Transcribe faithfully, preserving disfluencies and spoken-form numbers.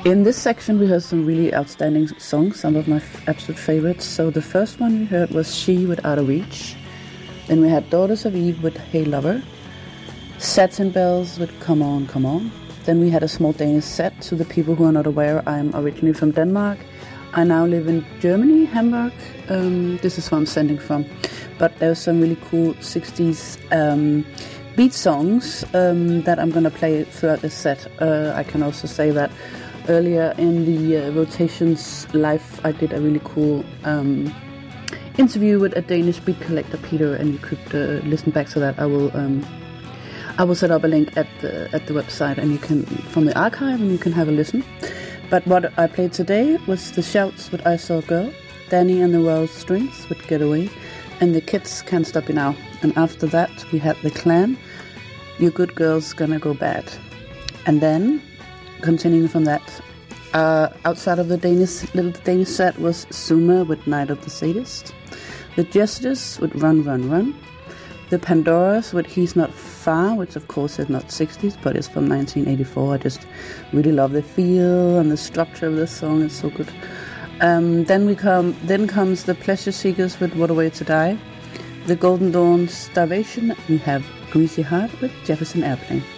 In this section, we heard some really outstanding songs, some of my f- absolute favorites. So the first one we heard was She with Out of Reach. Then we had Daughters of Eve with Hey Lover. Satin Bells with Come On, Come On. Then we had a small Danish set. To the people who are not aware, I'm originally from Denmark. I now live in Germany, Hamburg. Um, this is where I'm sending from. But there's some really cool sixties um, beat songs um, that I'm going to play throughout this set. Uh, I can also say that earlier in the uh, Rotations live, I did a really cool um, interview with a Danish beat collector, Peter, and you could uh, listen back to that. I will um, I will set up a link at the at the website, and you can from the archive, and you can have a listen. But what I played today was The Shouts with I Saw a Girl, Danny and the Royal Strings with Get Away, and The Kids Can't Stop You Now. And after that, we had The Clan, Your Good Girl's Gonna Go Bad. And then, continuing from that, uh, outside of the Danish little Danish set was Zuma with Night of the Sadist, The Jesters with Run, Run, Run, The Pandoras with He's Not Far, which of course is not sixties, but it's from nineteen eighty-four. I just really love the feel and the structure of this song. It's so good. Um, then we come. Then comes The Pleasure Seekers with What a Way to Die, The Golden Dawn Starvation. We have Greasy Heart with Jefferson Airplane.